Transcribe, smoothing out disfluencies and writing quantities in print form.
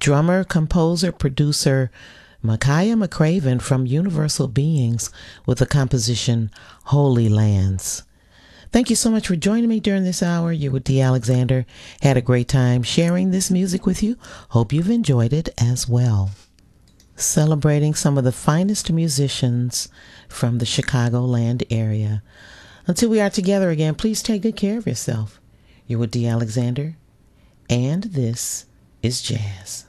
drummer, composer, producer Micaiah McCraven from Universal Beings with the composition Holy Lands. Thank you so much for joining me during this hour. You're with Dee Alexander. Had a great time sharing this music with you. Hope you've enjoyed it as well. Celebrating some of the finest musicians from the Chicagoland area. Until we are together again, please take good care of yourself. You're with Dee Alexander, and this is Jazz.